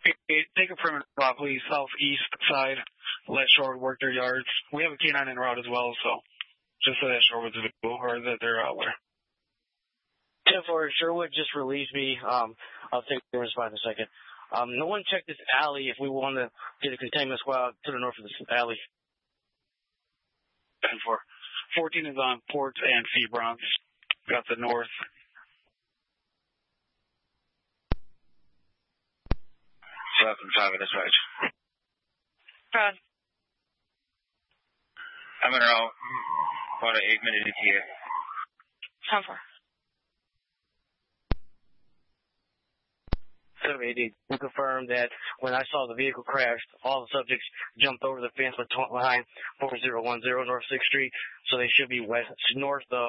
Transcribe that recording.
Take a perimeter spot, please. Southeast side. Let Shorewood work their yards. We have a K9 en route as well, so just so that Shorewood's visible, or that they're out there. 10-4, Sherwood just relieved me. I'll take the spot in a second. No one check this alley if we want to get a containment squad to the north of this alley. 10-4. 14 is on Port and Febrons. Got the north. 11-5 in dispatch. Rod. I'm in route. About an 8-minute ETA. 10-4. 780. We confirmed that when I saw the vehicle crash, all the subjects jumped over the fence behind 4010 North 6th Street, so they should be north of